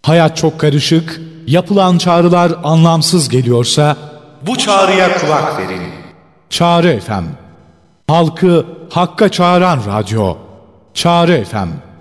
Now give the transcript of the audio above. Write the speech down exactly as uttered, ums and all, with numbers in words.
Hayat çok karışık, yapılan çağrılar anlamsız geliyorsa bu çağrıya kulak verin. Çağrı F M. Halkı hakka çağıran radyo. Çağrı F M.